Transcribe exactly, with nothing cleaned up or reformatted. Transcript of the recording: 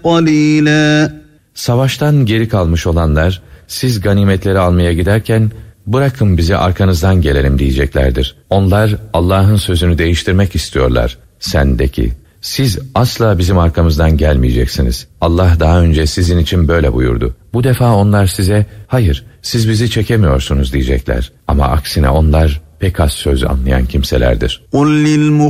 قَلِيلًا. Savaştan geri kalmış olanlar, siz ganimetleri almaya giderken, bırakın bizi arkanızdan gelelim diyeceklerdir. Onlar Allah'ın sözünü değiştirmek istiyorlar. Sen de ki, siz asla bizim arkamızdan gelmeyeceksiniz. Allah daha önce sizin için böyle buyurdu. Bu defa onlar size, hayır siz bizi çekemiyorsunuz diyecekler. Ama aksine onlar pek az söz anlayan kimselerdir. قُلْ